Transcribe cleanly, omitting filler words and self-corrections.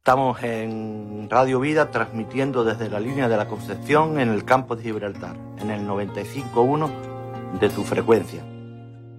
Estamos en Radio Vida transmitiendo desde la línea de la Concepción en el campo de Gibraltar, en el 95.1 de tu frecuencia.